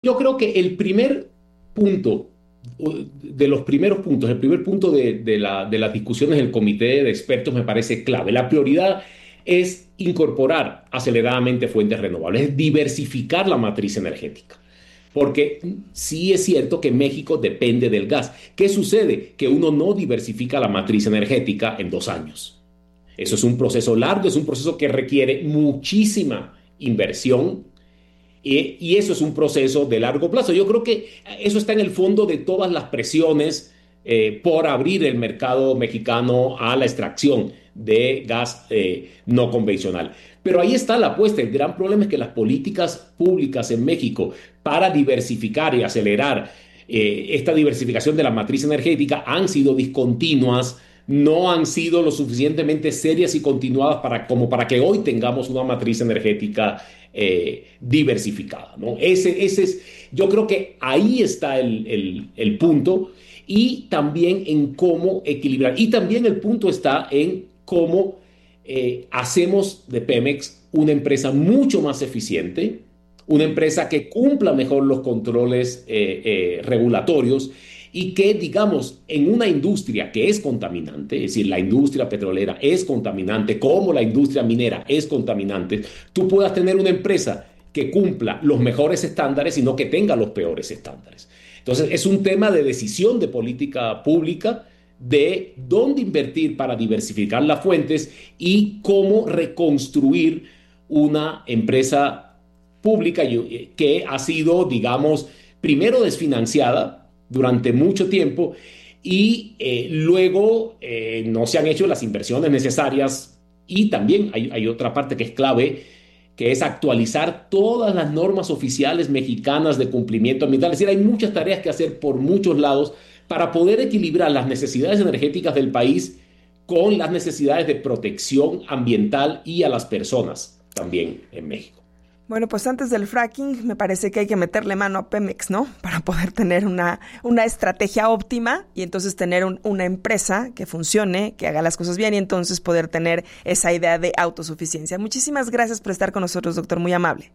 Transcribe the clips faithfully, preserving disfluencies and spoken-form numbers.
Yo creo que el primer punto, de los primeros puntos, el primer punto de, de la- de las discusiones del comité de expertos me parece clave. La prioridad es incorporar aceleradamente fuentes renovables, es diversificar la matriz energética. Porque sí es cierto que México depende del gas. ¿Qué sucede? Que uno no diversifica la matriz energética en dos años. Eso es un proceso largo, es un proceso que requiere muchísima inversión, y, y eso es un proceso de largo plazo. Yo creo que eso está en el fondo de todas las presiones eh, por abrir el mercado mexicano a la extracción de gas eh, no convencional. Pero ahí está la apuesta. El gran problema es que las políticas públicas en México para diversificar y acelerar eh, esta diversificación de la matriz energética han sido discontinuas, no han sido lo suficientemente serias y continuadas para, como para que hoy tengamos una matriz energética eh, diversificada, ¿no? Ese, ese es, yo creo que ahí está el, el, el punto, y también en cómo equilibrar. Y también el punto está en cómo eh, hacemos de Pemex una empresa mucho más eficiente, una empresa que cumpla mejor los controles eh, eh, regulatorios, y que, digamos, en una industria que es contaminante, es decir, la industria petrolera es contaminante, como la industria minera es contaminante, tú puedas tener una empresa que cumpla los mejores estándares y no que tenga los peores estándares. Entonces, es un tema de decisión de política pública, de dónde invertir para diversificar las fuentes y cómo reconstruir una empresa pública que ha sido, digamos, primero desfinanciada durante mucho tiempo, y eh, luego eh, no se han hecho las inversiones necesarias. Y también hay, hay otra parte que es clave, que es actualizar todas las normas oficiales mexicanas de cumplimiento ambiental. Es decir, hay muchas tareas que hacer por muchos lados para poder equilibrar las necesidades energéticas del país con las necesidades de protección ambiental y a las personas también en México. Bueno, pues antes del fracking me parece que hay que meterle mano a Pemex, ¿no? Para poder tener una, una estrategia óptima y entonces tener un, una empresa que funcione, que haga las cosas bien y entonces poder tener esa idea de autosuficiencia. Muchísimas gracias por estar con nosotros, doctor, muy amable.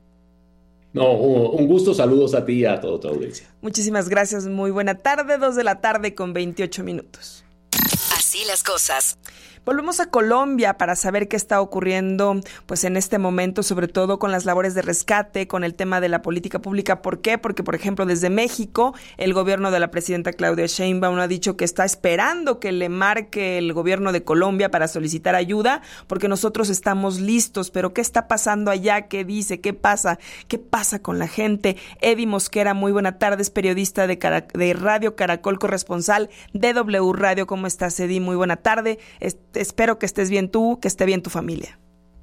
No, un gusto, saludos a ti y a toda tu audiencia. Muchísimas gracias, muy buena tarde, dos de la tarde con veintiocho minutos. Así las cosas. Volvemos a Colombia para saber qué está ocurriendo pues en este momento, sobre todo con las labores de rescate, con el tema de la política pública. ¿Por qué? Porque, por ejemplo, desde México, el gobierno de la presidenta Claudia Sheinbaum ha dicho que está esperando que le marque el gobierno de Colombia para solicitar ayuda, porque nosotros estamos listos. Pero ¿qué está pasando allá? ¿Qué dice? ¿Qué pasa? ¿Qué pasa con la gente? Eddie Mosquera, muy buena tarde, es periodista de, Cara- de Radio Caracol, corresponsal de W Radio. ¿Cómo estás, Eddie? Muy buena tarde. Este, Espero que estés bien tú, que esté bien tu familia.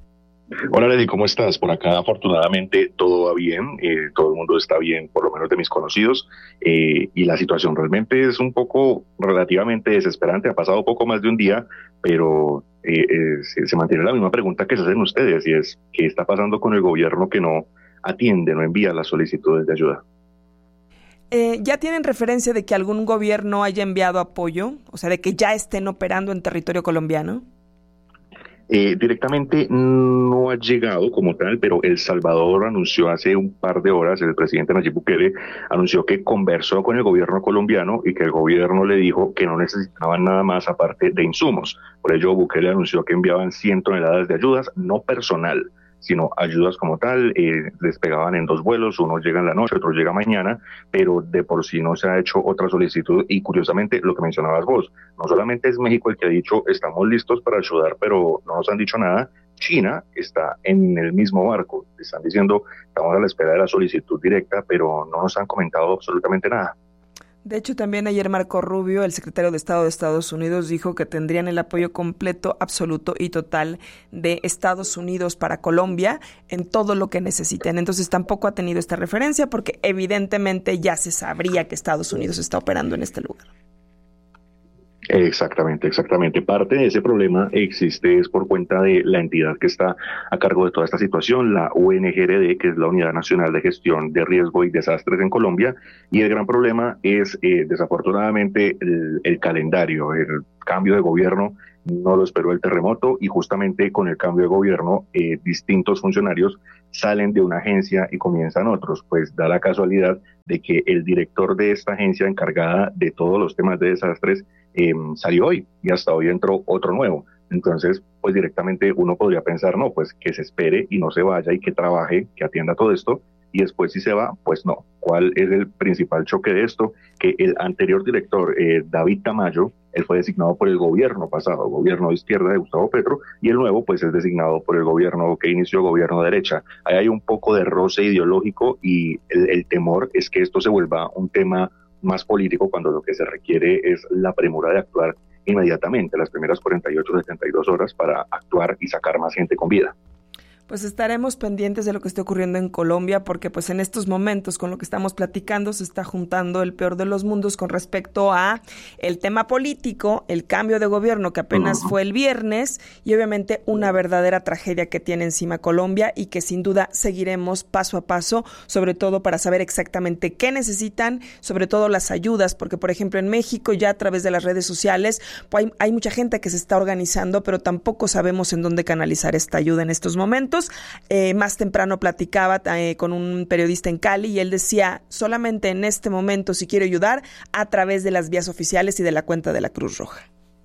Hola, Lady, ¿cómo estás? Por acá, afortunadamente, todo va bien, eh, todo el mundo está bien, por lo menos de mis conocidos, eh, y la situación realmente es un poco relativamente desesperante. Ha pasado poco más de un día, pero eh, eh, se, se mantiene la misma pregunta que se hacen ustedes, y es, ¿qué está pasando con el gobierno que no atiende, no envía las solicitudes de ayuda? Eh, ¿Ya tienen referencia de que algún gobierno haya enviado apoyo? O sea, de que ya estén operando en territorio colombiano. Eh, directamente no ha llegado como tal, pero El Salvador anunció hace un par de horas, el presidente Nayib Bukele anunció que conversó con el gobierno colombiano y que el gobierno le dijo que no necesitaban nada más aparte de insumos. Por ello, Bukele anunció que enviaban cien toneladas de ayudas, no personal, sino ayudas como tal. Eh, despegaban en dos vuelos, uno llega en la noche, otro llega mañana, pero de por sí no se ha hecho otra solicitud. Y curiosamente, lo que mencionabas vos, no solamente es México el que ha dicho estamos listos para ayudar, pero no nos han dicho nada. China está en el mismo barco, están diciendo estamos a la espera de la solicitud directa, pero no nos han comentado absolutamente nada. De hecho, también ayer Marco Rubio, el secretario de Estado de Estados Unidos, dijo que tendrían el apoyo completo, absoluto y total de Estados Unidos para Colombia en todo lo que necesiten. Entonces tampoco ha tenido esta referencia porque evidentemente ya se sabría que Estados Unidos está operando en este lugar. Exactamente, exactamente. Parte de ese problema existe es por cuenta de la entidad que está a cargo de toda esta situación, la U N G R D, que es la Unidad Nacional de Gestión de Riesgo y Desastres en Colombia, y el gran problema es eh, desafortunadamente el, el calendario, el cambio de gobierno no lo esperó el terremoto y justamente con el cambio de gobierno eh, distintos funcionarios salen de una agencia y comienzan otros. Pues da la casualidad de que el director de esta agencia encargada de todos los temas de desastres eh, salió hoy y hasta hoy entró otro nuevo. Entonces, pues directamente uno podría pensar, no, pues que se espere y no se vaya y que trabaje, que atienda todo esto, y después si se va, pues no. ¿Cuál es el principal choque de esto? Que el anterior director, eh, David Tamayo, él fue designado por el gobierno pasado, gobierno de izquierda de Gustavo Petro, y el nuevo pues es designado por el gobierno que inició, gobierno de derecha. Ahí hay un poco de roce ideológico y el, el temor es que esto se vuelva un tema más político cuando lo que se requiere es la premura de actuar inmediatamente, las primeras cuarenta y ocho, setenta y dos horas para actuar y sacar más gente con vida. Pues estaremos pendientes de lo que esté ocurriendo en Colombia, porque pues en estos momentos con lo que estamos platicando se está juntando el peor de los mundos con respecto a el tema político, el cambio de gobierno que apenas fue el viernes y obviamente una verdadera tragedia que tiene encima Colombia y que sin duda seguiremos paso a paso, sobre todo para saber exactamente qué necesitan, sobre todo las ayudas, porque por ejemplo en México ya a través de las redes sociales pues, hay, hay mucha gente que se está organizando, pero tampoco sabemos en dónde canalizar esta ayuda en estos momentos. Eh, más temprano platicaba eh, con un periodista en Cali y él decía, solamente en este momento si quiero ayudar a través de las vías oficiales y de la cuenta de la Cruz Roja.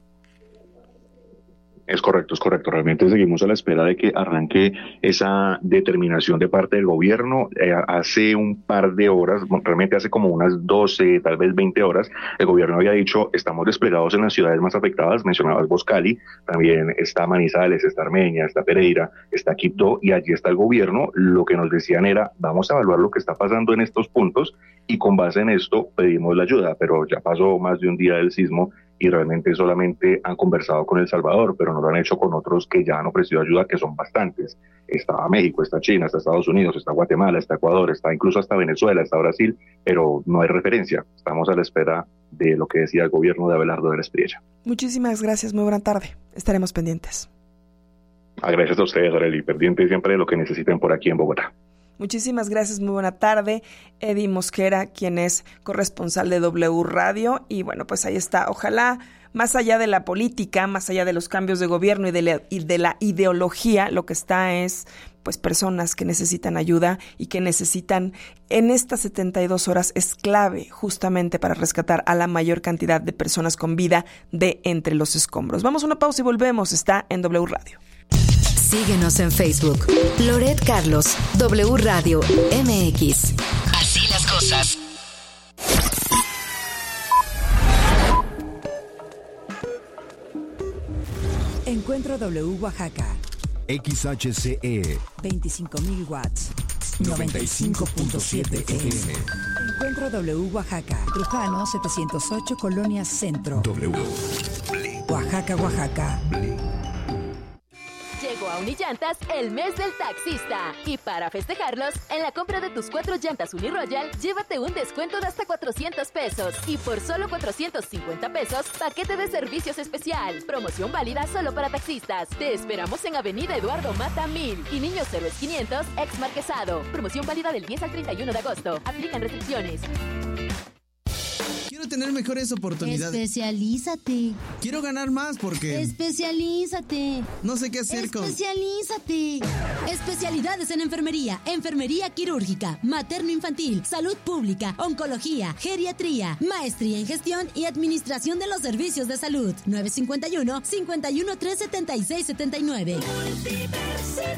Es correcto, es correcto. Realmente seguimos a la espera de que arranque esa determinación de parte del gobierno. Eh, hace un par de horas, realmente hace como unas doce, tal vez veinte horas, el gobierno había dicho, estamos desplegados en las ciudades más afectadas, mencionabas vos Cali, también está Manizales, está Armenia, está Pereira, está Quibdó, y allí está el gobierno. Lo que nos decían era, vamos a evaluar lo que está pasando en estos puntos y con base en esto pedimos la ayuda, pero ya pasó más de un día del sismo y realmente solamente han conversado con El Salvador, pero no lo han hecho con otros que ya han ofrecido ayuda, que son bastantes. Está México, está China, está Estados Unidos, está Guatemala, está Ecuador, está incluso hasta Venezuela, está Brasil, pero no hay referencia. Estamos a la espera de lo que decía el gobierno de Abelardo de la Espriella. Muchísimas gracias, muy buena tarde. Estaremos pendientes. Ah, gracias a ustedes, Arely, pendientes siempre de lo que necesiten por aquí en Bogotá. Muchísimas gracias, muy buena tarde. Eddie Mosquera, quien es corresponsal de W Radio. Y bueno, pues ahí está. Ojalá, más allá de la política, más allá de los cambios de gobierno y de la, y de la ideología, lo que está es pues personas que necesitan ayuda y que necesitan en estas setenta y dos horas es clave justamente para rescatar a la mayor cantidad de personas con vida de entre los escombros. Vamos a una pausa y volvemos. Está en W Radio. Síguenos en Facebook. Loret Carlos, W Radio M X. Así las cosas. Encuentro W Oaxaca. X H C E. veinticinco mil watts. noventa y cinco punto siete F M. Encuentro W Oaxaca. Trujano setecientos ocho, Colonia Centro. W. Oaxaca, Oaxaca. Llegó a Unillantas el mes del taxista. Y para festejarlos, en la compra de tus cuatro llantas Uniroyal, llévate un descuento de hasta cuatrocientos pesos. Y por solo cuatrocientos cincuenta pesos, paquete de servicios especial. Promoción válida solo para taxistas. Te esperamos en Avenida Eduardo Mata mil y Niños Héroes quinientos, ex Marquesado. Promoción válida del diez al treinta y uno de agosto. Aplican restricciones. Quiero tener mejores oportunidades. Especialízate. Quiero ganar más porque... Especialízate. No sé qué hacer con... Especialízate. Especialidades en enfermería, enfermería quirúrgica, materno-infantil, salud pública, oncología, geriatría, maestría en gestión y administración de los servicios de salud. nueve cinco uno, cinco uno tres, siete seis siete nueve. Universidad.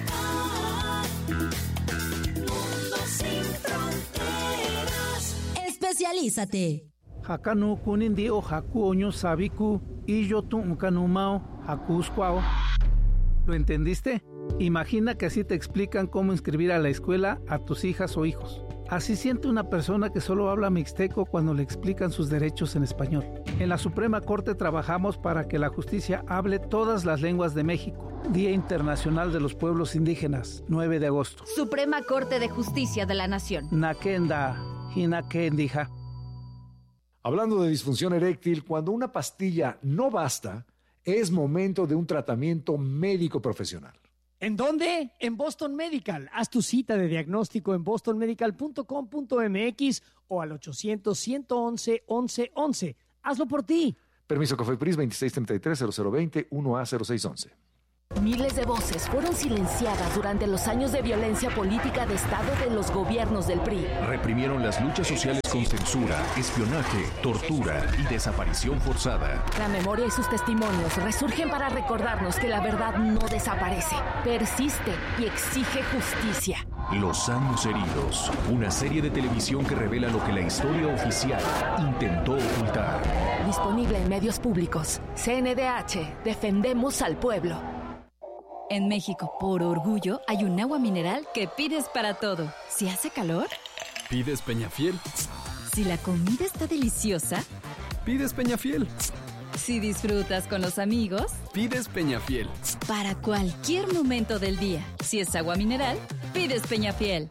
Mundo sin fronteras. Especialízate. Hakanu kunindio haku oño sabiku y yo tu kanumao hakusquao. ¿Lo entendiste? Imagina que así te explican cómo inscribir a la escuela a tus hijas o hijos. Así siente una persona que solo habla mixteco cuando le explican sus derechos en español. En la Suprema Corte trabajamos para que la justicia hable todas las lenguas de México. Día Internacional de los Pueblos Indígenas, nueve de agosto. Suprema Corte de Justicia de la Nación. Nakenda, hinakendija. Hablando de disfunción eréctil, cuando una pastilla no basta, es momento de un tratamiento médico profesional. ¿En dónde? En Boston Medical. Haz tu cita de diagnóstico en boston medical punto com punto m x o al ochocientos, ciento once, once once. Hazlo por ti. Permiso COFEPRIS veintiséis treinta y tres cero cero veinte uno A cero seis once. Miles de voces fueron silenciadas durante los años de violencia política de Estado de los gobiernos del P R I. Reprimieron las luchas sociales con censura, espionaje, tortura y desaparición forzada. La memoria y sus testimonios resurgen para recordarnos que la verdad no desaparece, persiste y exige justicia. Los años heridos, una serie de televisión que revela lo que la historia oficial intentó ocultar. Disponible en medios públicos. C N D H, defendemos al pueblo. En México, por orgullo, hay un agua mineral que pides para todo. Si hace calor, pides Peñafiel. Si la comida está deliciosa, pides Peñafiel. Si disfrutas con los amigos, pides Peñafiel. Para cualquier momento del día, si es agua mineral, pides Peñafiel.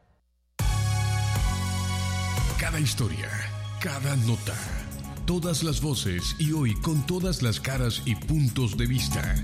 Cada historia, cada nota, todas las voces y hoy con todas las caras y puntos de vista.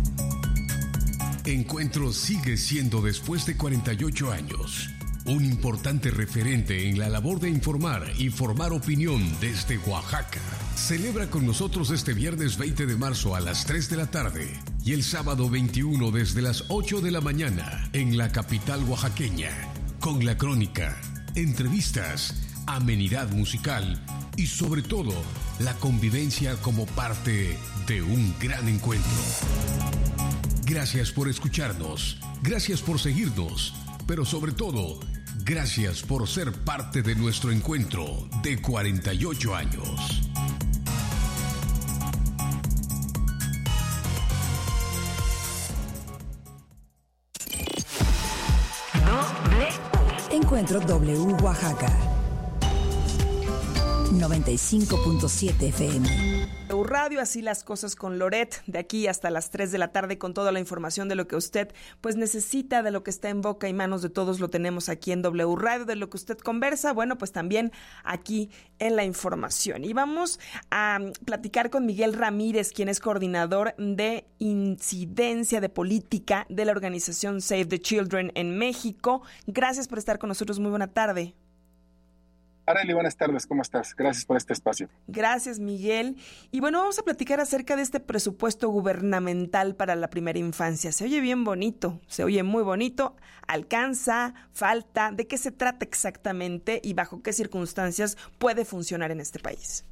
Encuentro sigue siendo, después de cuarenta y ocho años, un importante referente en la labor de informar y formar opinión desde Oaxaca. Celebra con nosotros este viernes veinte de marzo a las tres de la tarde y el sábado veintiuno desde las ocho de la mañana en la capital oaxaqueña, con la crónica, entrevistas, amenidad musical y sobre todo la convivencia como parte de un gran encuentro. Gracias por escucharnos, gracias por seguirnos, pero sobre todo, gracias por ser parte de nuestro encuentro de cuarenta y ocho años. Encuentro W Oaxaca noventa y cinco punto siete F M. Radio, así las cosas con Loret, de aquí hasta las tres de la tarde con toda la información de lo que usted pues necesita, de lo que está en boca y manos de todos, lo tenemos aquí en W Radio, de lo que usted conversa, bueno, pues también aquí en la información. Y vamos a platicar con Miguel Ramírez, quien es coordinador de incidencia de política de la organización Save the Children en México. Gracias por estar con nosotros, muy buena tarde. Arely, buenas tardes, ¿cómo estás? Gracias por este espacio. Gracias, Miguel. Y bueno, vamos a platicar acerca de este presupuesto gubernamental para la primera infancia. Se oye bien bonito, se oye muy bonito. ¿Alcanza? ¿Falta? ¿De qué se trata exactamente y bajo qué circunstancias puede funcionar en este país?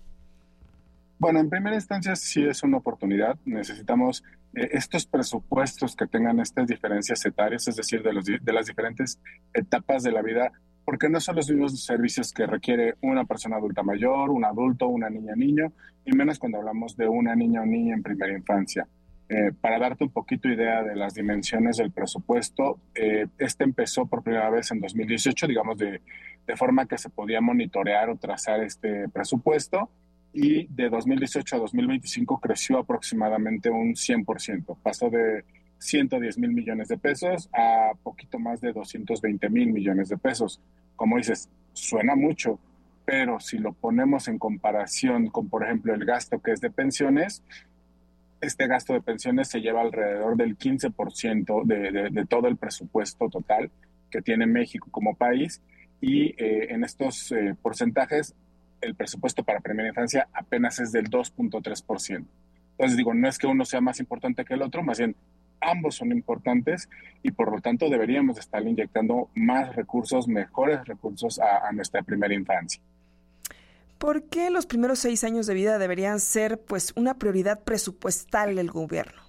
Bueno, en primera instancia sí es una oportunidad. Necesitamos eh, estos presupuestos que tengan estas diferencias etarias, es decir, de, los, de las diferentes etapas de la vida, porque no son los mismos servicios que requiere una persona adulta mayor, un adulto, una niña, niño, y menos cuando hablamos de una niña o niña en primera infancia. Eh, para darte un poquito idea de las dimensiones del presupuesto, eh, este empezó por primera vez en dos mil dieciocho, digamos, de, de forma que se podía monitorear o trazar este presupuesto, y de dos mil dieciocho a dos mil veinticinco creció aproximadamente un cien por ciento. Pasó de ciento diez mil millones de pesos a poquito más de doscientos veinte mil millones de pesos. Como dices, suena mucho, pero si lo ponemos en comparación con, por ejemplo, el gasto que es de pensiones, este gasto de pensiones se lleva alrededor del quince por ciento de, de, de todo el presupuesto total que tiene México como país, y eh, en estos eh, porcentajes el presupuesto para primera infancia apenas es del dos punto tres por ciento. Entonces digo, no es que uno sea más importante que el otro, más bien ambos son importantes y por lo tanto deberíamos estar inyectando más recursos, mejores recursos a, a nuestra primera infancia. ¿Por qué los primeros seis años de vida deberían ser pues una prioridad presupuestal del gobierno?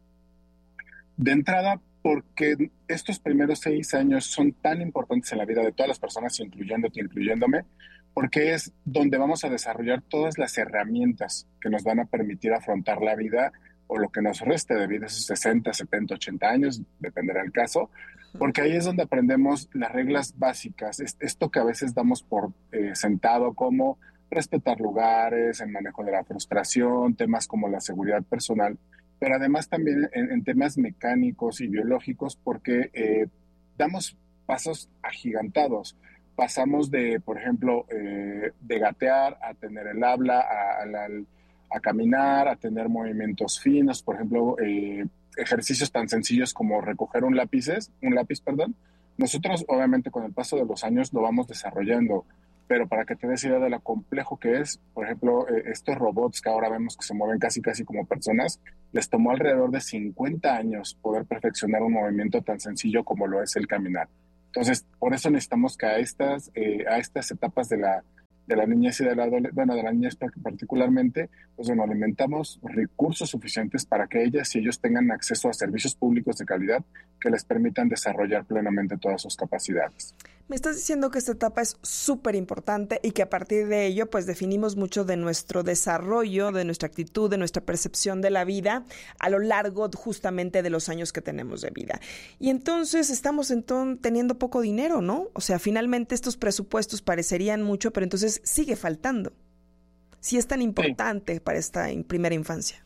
De entrada, porque estos primeros seis años son tan importantes en la vida de todas las personas, incluyéndote, incluyéndome, porque es donde vamos a desarrollar todas las herramientas que nos van a permitir afrontar la vida o lo que nos reste de vida, esos sesenta, setenta, ochenta años, dependerá del caso, porque ahí es donde aprendemos las reglas básicas, esto que a veces damos por eh, sentado, como respetar lugares, el manejo de la frustración, temas como la seguridad personal, pero además también en, en temas mecánicos y biológicos, porque eh, damos pasos agigantados. Pasamos de, por ejemplo, eh, de gatear a tener el habla, a, a, la, a caminar, a tener movimientos finos, por ejemplo, eh, ejercicios tan sencillos como recoger un lápiz, un lápiz, perdón. Nosotros, obviamente, con el paso de los años lo vamos desarrollando. pero para que te des idea de lo complejo que es, por ejemplo, eh, estos robots que ahora vemos que se mueven casi casi como personas, les tomó alrededor de cincuenta años poder perfeccionar un movimiento tan sencillo como lo es el caminar. Entonces, por eso necesitamos que a estas, eh, a estas etapas de la de la niñez y de la adolescencia, bueno, de la niñez particularmente, pues bueno, alimentamos recursos suficientes para que ellas y ellos tengan acceso a servicios públicos de calidad que les permitan desarrollar plenamente todas sus capacidades. Me estás diciendo que esta etapa es súper importante y que a partir de ello pues definimos mucho de nuestro desarrollo, de nuestra actitud, de nuestra percepción de la vida a lo largo justamente de los años que tenemos de vida. Y entonces estamos entonces teniendo poco dinero, ¿no? O sea, finalmente estos presupuestos parecerían mucho, pero entonces sigue faltando. Sí es tan importante sí. para esta primera infancia.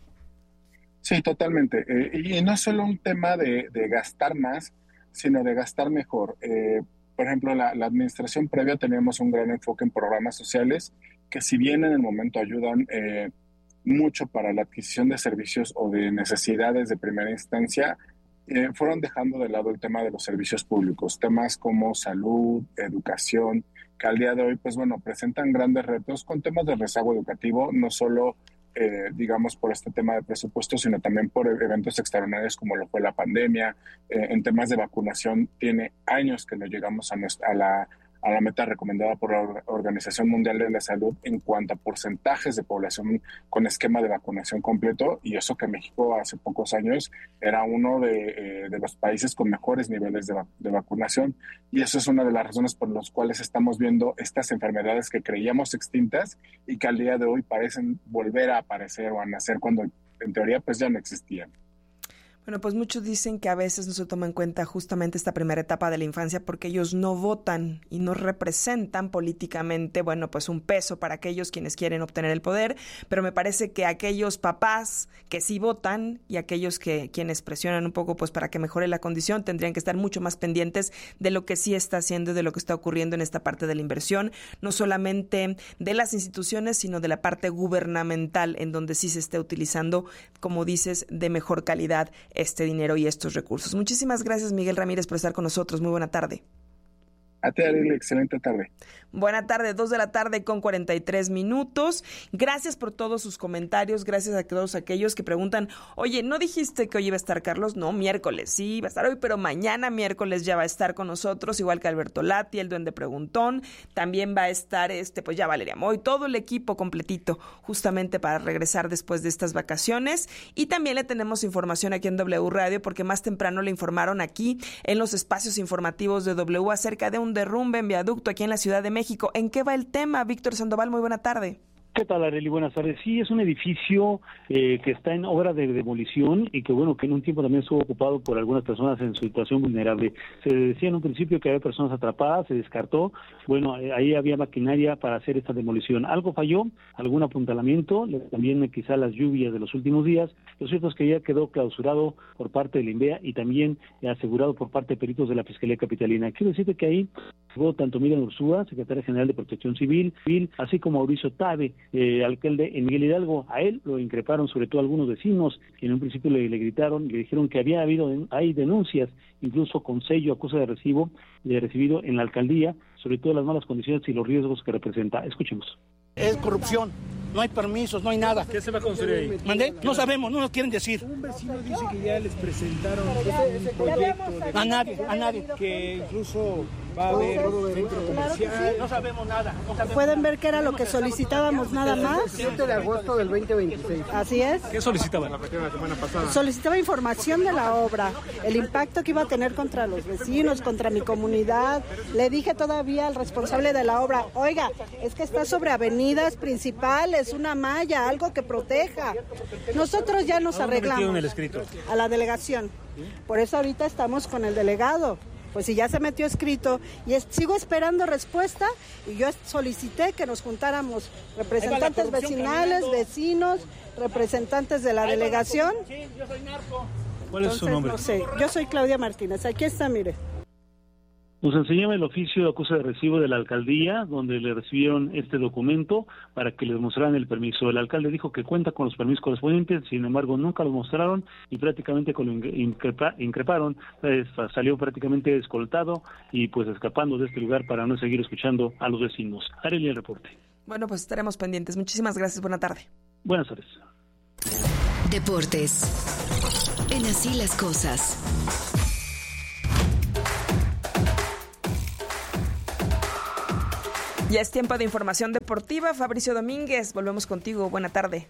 Sí, totalmente. Eh, y no es solo un tema de, de gastar más, sino de gastar mejor. Eh, Por ejemplo, la, la administración previa teníamos un gran enfoque en programas sociales que si bien en el momento ayudan eh, mucho para la adquisición de servicios o de necesidades de primera instancia, eh, fueron dejando de lado el tema de los servicios públicos, temas como salud, educación, que al día de hoy, pues bueno, presentan grandes retos con temas de rezago educativo, no solo Eh, digamos, por este tema de presupuesto, sino también por eventos extraordinarios como lo fue la pandemia. Eh, en temas de vacunación, tiene años que no llegamos a, nuestra, a, la, a la meta recomendada por la Organización Mundial de la Salud en cuanto a porcentajes de población con esquema de vacunación completo, y eso que México hace pocos años era uno de, eh, de los países con mejores niveles de, de vacunación, y eso es una de las razones por las cuales estamos viendo estas enfermedades que creíamos extintas y que al día de hoy parecen volver a aparecer o a nacer cuando en teoría pues ya no existían. Bueno, pues muchos dicen que a veces no se toma en cuenta justamente esta primera etapa de la infancia porque ellos no votan y no representan políticamente, bueno, pues un peso para aquellos quienes quieren obtener el poder, pero me parece que aquellos papás que sí votan y aquellos que quienes presionan un poco pues para que mejore la condición tendrían que estar mucho más pendientes de lo que sí está haciendo y de lo que está ocurriendo en esta parte de la inversión, no solamente de las instituciones, sino de la parte gubernamental en donde sí se esté utilizando, como dices, de mejor calidad este dinero y estos recursos. Muchísimas gracias, Miguel Ramírez, por estar con nosotros. Muy buena tarde. A ti, Adele, excelente tarde. Buena tarde, dos de la tarde con cuarenta y tres minutos. Gracias por todos sus comentarios, gracias a todos aquellos que preguntan, oye, ¿no dijiste que hoy iba a estar Carlos? No, miércoles, sí, va a estar hoy, pero mañana miércoles ya va a estar con nosotros, igual que Alberto Lati, el Duende Preguntón, también va a estar, este, pues ya Valeria Moy, todo el equipo completito, justamente para regresar después de estas vacaciones. Y también le tenemos información aquí en W Radio, porque más temprano le informaron aquí en los espacios informativos de W acerca de un derrumbe en viaducto aquí en la Ciudad de México. ¿En qué va el tema? Víctor Sandoval, muy buena tarde. ¿Qué tal, Arely? Buenas tardes. Sí, es un edificio eh, que está en obra de demolición y que, bueno, que en un tiempo también estuvo ocupado por algunas personas en situación vulnerable. Se decía en un principio que había personas atrapadas, se descartó. Bueno, eh, ahí había maquinaria para hacer esta demolición. Algo falló, algún apuntalamiento, también eh, quizá las lluvias de los últimos días. Lo cierto es que ya quedó clausurado por parte del INVEA y también eh, asegurado por parte de peritos de la Fiscalía Capitalina. Quiero decirte que ahí llegó tanto Miriam Ursúa, secretaria general de Protección Civil, así como Mauricio Tabe, Eh, alcalde en Miguel Hidalgo. A él lo increparon sobre todo algunos vecinos que en un principio le, le gritaron, le dijeron que había habido, hay denuncias, incluso con sello, acusa de recibo, de recibido en la alcaldía, sobre todo las malas condiciones y los riesgos que representa. Escuchemos. Es corrupción, no hay permisos, no hay nada. ¿Qué se va a construir ahí? ¿Mandé? No sabemos, no nos quieren decir. Un vecino dice que ya les presentaron un proyecto de... A nadie, a nadie. Que incluso va a haber centro comercial. No sabemos nada. No sabemos Pueden nada. ver que era lo que solicitábamos nada más. siete de agosto del veinte veintiséis. Así es. ¿Qué solicitaban? La semana pasada. Solicitaba información de la obra, el impacto que iba a tener contra los vecinos, contra mi comunidad. Le dije todavía al responsable de la obra, oiga, es que está sobre avenidas principales, una malla, algo que proteja. Nosotros ya nos ¿A dónde arreglamos. metieron el escrito? A la delegación. Por eso ahorita estamos con el delegado. Pues si ya se metió escrito y es, sigo esperando respuesta y yo solicité que nos juntáramos representantes vecinales, caminando. Vecinos, representantes de la Ahí delegación. Sí, yo soy narco. ¿Cuál Entonces, es su nombre? No sé, yo soy Claudia Martínez, aquí está, mire. Nos enseñaba el oficio de acuse de recibo de la alcaldía, donde le recibieron este documento para que les mostraran el permiso. El alcalde dijo que cuenta con los permisos correspondientes, sin embargo nunca los mostraron y prácticamente con lo increpa, increparon, pues, salió prácticamente escoltado y pues escapando de este lugar para no seguir escuchando a los vecinos. Arely, el reporte. Bueno, pues estaremos pendientes. Muchísimas gracias. Buena tarde. Buenas tardes. Deportes. En Así las Cosas. Ya es tiempo de información deportiva. Fabricio Domínguez, volvemos contigo. Buena tarde.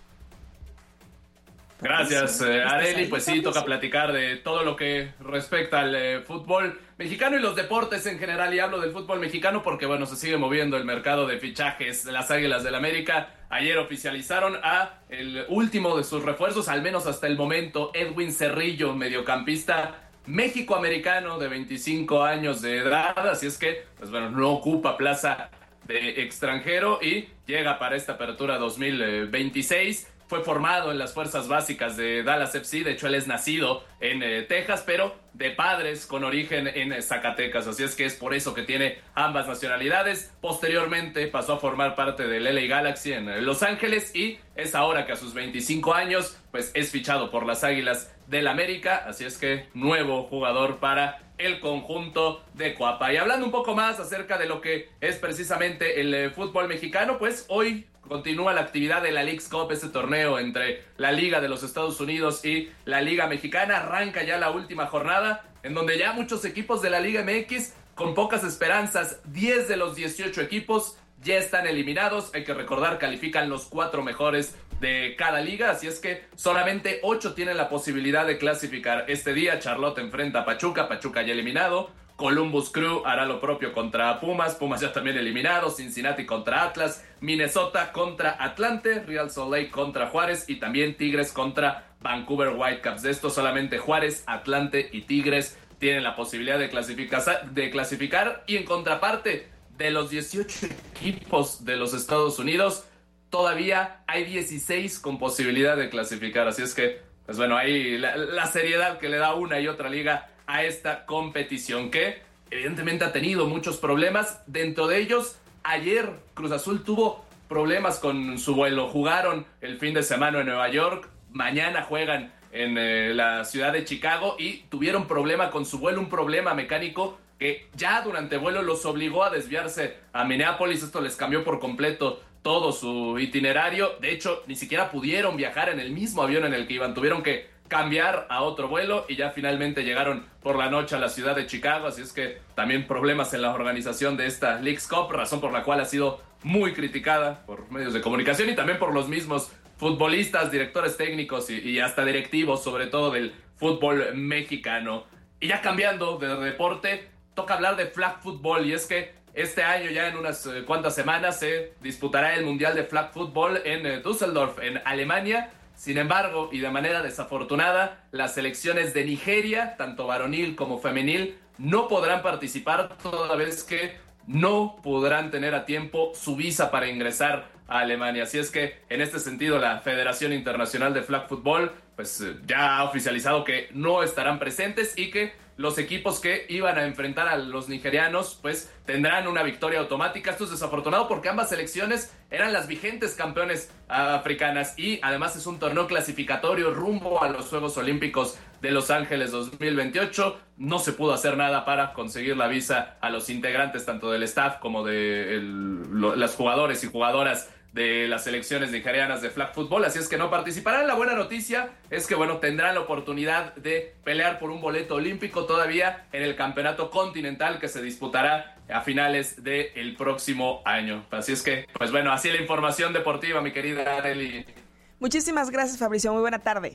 Gracias, eh, Arely. Pues sí, toca platicar de todo lo que respecta al eh, fútbol mexicano y los deportes en general. Y hablo del fútbol mexicano porque, bueno, se sigue moviendo el mercado de fichajes. Las Águilas del América ayer oficializaron a el último de sus refuerzos, al menos hasta el momento, Edwin Cerrillo, mediocampista México-americano de veinticinco años de edad, así es que, pues bueno, no ocupa plaza de extranjero y llega para esta apertura dos mil veintiséis. Fue formado en las fuerzas básicas de Dallas F C, de hecho él es nacido en eh, Texas, pero de padres con origen en eh, Zacatecas, así es que es por eso que tiene ambas nacionalidades. Posteriormente pasó a formar parte del L A Galaxy en eh, Los Ángeles y es ahora que a sus veinticinco años pues es fichado por las Águilas del América, así es que nuevo jugador para el conjunto de Coapa. Y hablando un poco más acerca de lo que es precisamente el eh, fútbol mexicano, pues hoy continúa la actividad de la Leagues Cup, este torneo entre la Liga de los Estados Unidos y la Liga Mexicana. Arranca ya la última jornada, en donde ya muchos equipos de la Liga M X, con pocas esperanzas, diez de los dieciocho equipos ya están eliminados. Hay que recordar, califican los cuatro mejores de cada liga, así es que solamente ocho tienen la posibilidad de clasificar. Este día Charlotte enfrenta a Pachuca, Pachuca ya eliminado. Columbus Crew hará lo propio contra Pumas, Pumas ya también eliminado. Cincinnati contra Atlas, Minnesota contra Atlante, Real Salt Lake contra Juárez y también Tigres contra Vancouver Whitecaps. De esto solamente Juárez, Atlante y Tigres tienen la posibilidad de clasificar, de clasificar y en contraparte de los dieciocho equipos de los Estados Unidos, todavía hay dieciséis con posibilidad de clasificar. Así es que, pues bueno, ahí la, la seriedad que le da una y otra liga a esta competición que evidentemente ha tenido muchos problemas. Dentro de ellos, ayer Cruz Azul tuvo problemas con su vuelo. Jugaron el fin de semana en Nueva York, mañana juegan en eh, la ciudad de Chicago y tuvieron problema con su vuelo, un problema mecánico que ya durante vuelo los obligó a desviarse a Minneapolis. Esto les cambió por completo todo su itinerario. De hecho, ni siquiera pudieron viajar en el mismo avión en el que iban. Tuvieron que cambiar a otro vuelo y ya finalmente llegaron por la noche a la ciudad de Chicago. Así es que también problemas en la organización de esta Leagues Cup, razón por la cual ha sido muy criticada por medios de comunicación y también por los mismos futbolistas, directores técnicos y, y hasta directivos, sobre todo del fútbol mexicano. Y ya cambiando de deporte, toca hablar de flag football, y es que este año, ya en unas eh, cuantas semanas, se disputará el Mundial de Flag Football en eh, Düsseldorf, en Alemania. Sin embargo, y de manera desafortunada, las selecciones de Nigeria, tanto varonil como femenil, no podrán participar toda vez que no podrán tener a tiempo su visa para ingresar a Alemania. Así es que, en este sentido, la Federación Internacional de Flag Football pues, eh, ya ha oficializado que no estarán presentes y que los equipos que iban a enfrentar a los nigerianos pues tendrán una victoria automática. Esto es desafortunado porque ambas selecciones eran las vigentes campeones africanas y además es un torneo clasificatorio rumbo a los Juegos Olímpicos de Los Ángeles dos mil veintiocho. No se pudo hacer nada para conseguir la visa a los integrantes tanto del staff como de el, lo, las jugadores y jugadoras de las selecciones nigerianas de flag football, así es que no participarán. La buena noticia es que, bueno, tendrán la oportunidad de pelear por un boleto olímpico todavía en el campeonato continental que se disputará a finales del próximo año. Así es que, pues bueno, así la información deportiva, mi querida Arely. Muchísimas gracias, Fabricio. Muy buena tarde.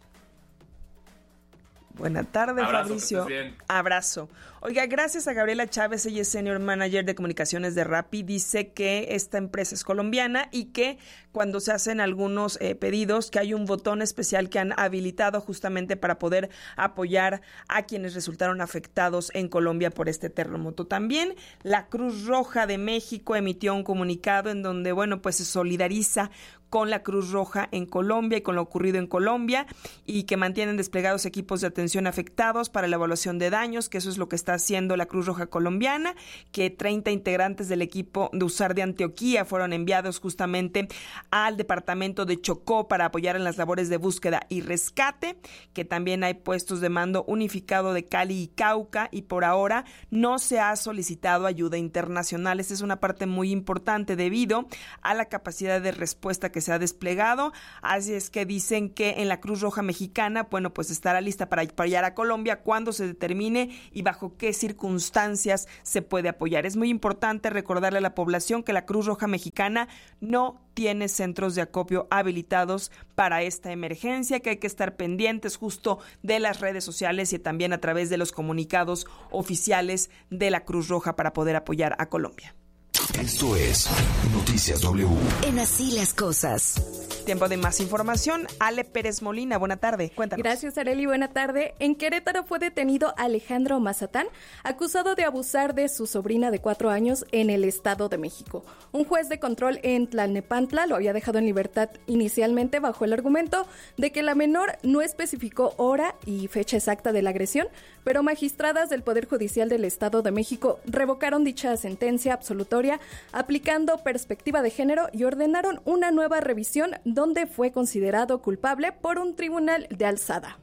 Buena tarde, Abrazo, Fabricio. que estés bien. Abrazo. Oiga, gracias a Gabriela Chávez, ella es Senior Manager de Comunicaciones de Rappi, dice que esta empresa es colombiana y que cuando se hacen algunos eh, pedidos, que hay un botón especial que han habilitado justamente para poder apoyar a quienes resultaron afectados en Colombia por este terremoto. También la Cruz Roja de México emitió un comunicado en donde, bueno, pues se solidariza con la Cruz Roja en Colombia y con lo ocurrido en Colombia y que mantienen desplegados equipos de atención afectados para la evaluación de daños, que eso es lo que está está haciendo la Cruz Roja colombiana, que treinta integrantes del equipo de U S A R de Antioquía fueron enviados justamente al departamento de Chocó para apoyar en las labores de búsqueda y rescate, que también hay puestos de mando unificado de Cali y Cauca, y por ahora no se ha solicitado ayuda internacional. Esta es una parte muy importante debido a la capacidad de respuesta que se ha desplegado. Así es que dicen que en la Cruz Roja mexicana, bueno, pues estará lista para apoyar a Colombia cuando se determine y bajo qué circunstancias se puede apoyar. Es muy importante recordarle a la población que la Cruz Roja mexicana no tiene centros de acopio habilitados para esta emergencia, que hay que estar pendientes justo de las redes sociales y también a través de los comunicados oficiales de la Cruz Roja para poder apoyar a Colombia. Esto es Noticias W. En Así las Cosas. Tiempo de más información. Ale Pérez Molina, buena tarde. Cuéntanos. Gracias, Arely. Buena tarde. En Querétaro fue detenido Alejandro Mazatán, acusado de abusar de su sobrina de cuatro años en el Estado de México. Un juez de control en Tlalnepantla lo había dejado en libertad inicialmente bajo el argumento de que la menor no especificó hora y fecha exacta de la agresión, pero magistradas del Poder Judicial del Estado de México revocaron dicha sentencia absolutoria aplicando perspectiva de género y ordenaron una nueva revisión donde fue considerado culpable por un tribunal de alzada.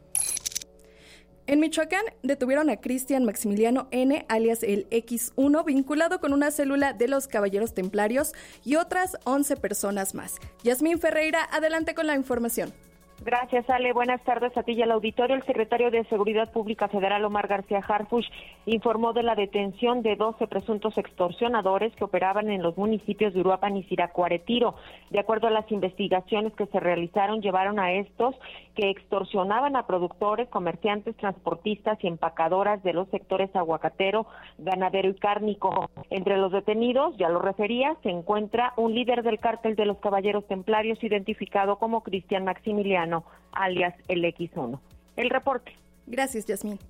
En Michoacán detuvieron a Cristian Maximiliano N., alias el equis uno, vinculado con una célula de los Caballeros Templarios y otras once personas más. Yasmín Ferreira, adelante con la información. Gracias, Ale. Buenas tardes a ti y al auditorio. El secretario de Seguridad Pública Federal, Omar García Harfuch, informó de la detención de doce presuntos extorsionadores que operaban en los municipios de Uruapan y Siracuaretiro. De acuerdo a las investigaciones que se realizaron, llevaron a estos que extorsionaban a productores, comerciantes, transportistas y empacadoras de los sectores aguacatero, ganadero y cárnico. Entre los detenidos, ya lo refería, se encuentra un líder del cártel de los Caballeros Templarios identificado como Cristian Maximiliano, alias el equis uno. El reporte. Gracias, Yasmín.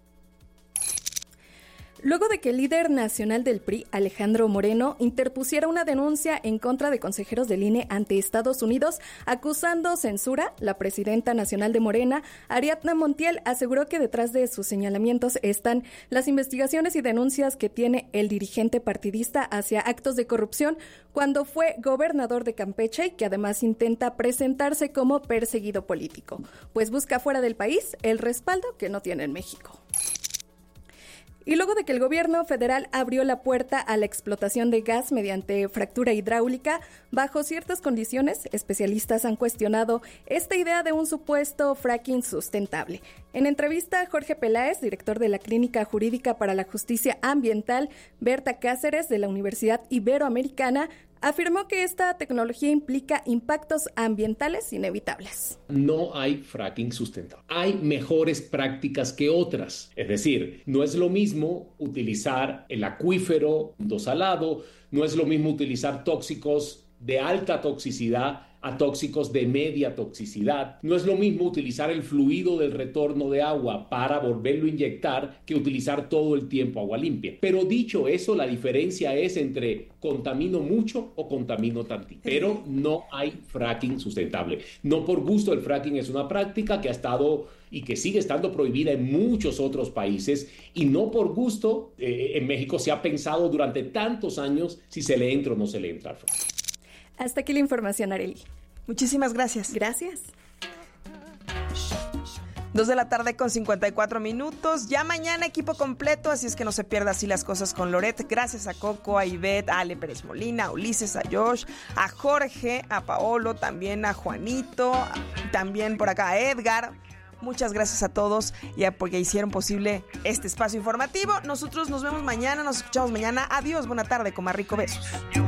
Luego de que el líder nacional del P R I, Alejandro Moreno, interpusiera una denuncia en contra de consejeros del I N E ante Estados Unidos, acusando censura, la presidenta nacional de Morena, Ariadna Montiel, aseguró que detrás de sus señalamientos están las investigaciones y denuncias que tiene el dirigente partidista hacia actos de corrupción cuando fue gobernador de Campeche y que además intenta presentarse como perseguido político, pues busca fuera del país el respaldo que no tiene en México. Y luego de que el gobierno federal abrió la puerta a la explotación de gas mediante fractura hidráulica, bajo ciertas condiciones, especialistas han cuestionado esta idea de un supuesto fracking sustentable. En entrevista, Jorge Peláez, director de la Clínica Jurídica para la Justicia Ambiental, Berta Cáceres, de la Universidad Iberoamericana, afirmó que esta tecnología implica impactos ambientales inevitables. No hay fracking sustentable. Hay mejores prácticas que otras. Es decir, no es lo mismo utilizar el acuífero dosalado, no es lo mismo utilizar tóxicos de alta toxicidad a tóxicos de media toxicidad. No es lo mismo utilizar el fluido del retorno de agua para volverlo a inyectar que utilizar todo el tiempo agua limpia. Pero dicho eso, la diferencia es entre contamino mucho o contamino tantito. Pero no hay fracking sustentable. No por gusto, el fracking es una práctica que ha estado y que sigue estando prohibida en muchos otros países, y no por gusto, eh, en México se ha pensado durante tantos años si se le entra o no se le entra al fracking. Hasta aquí la información, Arely. Muchísimas gracias. Gracias. Dos de la tarde con cincuenta y cuatro minutos. Ya mañana equipo completo, así es que no se pierda así las cosas con Loret. Gracias a Coco, a Ivette, a Ale Pérez Molina, a Ulises, a Josh, a Jorge, a Paolo, también a Juanito, también por acá a Edgar. Muchas gracias a todos ya porque hicieron posible este espacio informativo. Nosotros nos vemos mañana, nos escuchamos mañana. Adiós, buena tarde, coma rico, besos.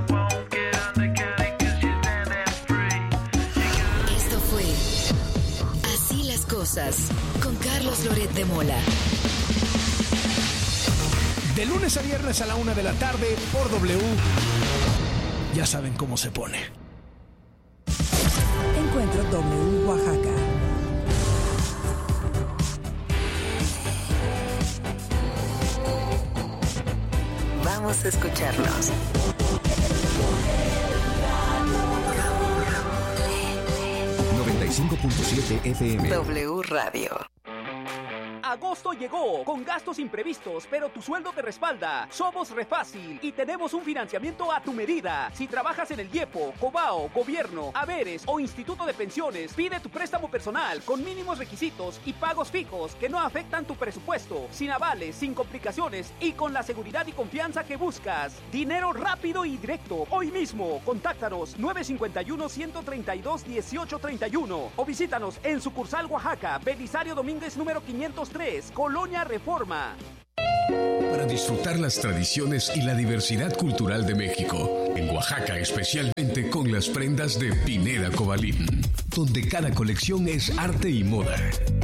Cosas con Carlos Loret de Mola. De lunes a viernes a la una de la tarde por W. Ya saben cómo se pone. Encuentro W Oaxaca. Vamos a escucharnos. noventa y cinco punto siete F M. W Radio. Agosto llegó, con gastos imprevistos, pero tu sueldo te respalda. Somos Refácil y tenemos un financiamiento a tu medida. Si trabajas en el IEPO, Cobao, Gobierno, Haberes o Instituto de Pensiones, pide tu préstamo personal con mínimos requisitos y pagos fijos que no afectan tu presupuesto, sin avales, sin complicaciones y con la seguridad y confianza que buscas. Dinero rápido y directo. Hoy mismo, contáctanos nueve cinco uno, uno tres dos, uno ocho tres uno o visítanos en sucursal Oaxaca, Belisario Domínguez número quinientos tres, Colonia Reforma. Para disfrutar las tradiciones y la diversidad cultural de México, en Oaxaca especialmente con las prendas de Pineda Cobalín, donde cada colección es arte y moda.